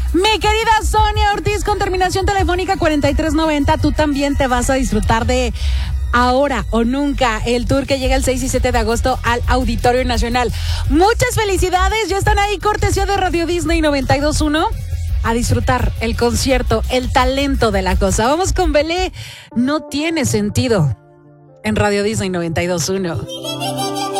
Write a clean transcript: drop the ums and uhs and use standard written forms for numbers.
Mi querida Sonia Ortiz, con terminación telefónica 4390, tú también te vas a disfrutar de Ahora o Nunca, el tour que llega el 6 y 7 de agosto al Auditorio Nacional. Muchas felicidades, ya están ahí, cortesía de Radio Disney 92.1. A disfrutar el concierto, el talento de la cosa. Vamos con Belé, No Tiene Sentido, en Radio Disney 92.1.